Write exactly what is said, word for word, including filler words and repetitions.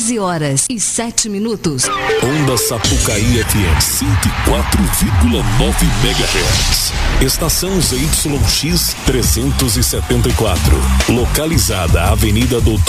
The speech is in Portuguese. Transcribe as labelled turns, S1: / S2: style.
S1: doze horas e sete minutos.
S2: Onda Sapucaí F M cento e quatro vírgula nove megahertz. Estação Z Y X trezentos e setenta e quatro. Localizada Avenida Doutor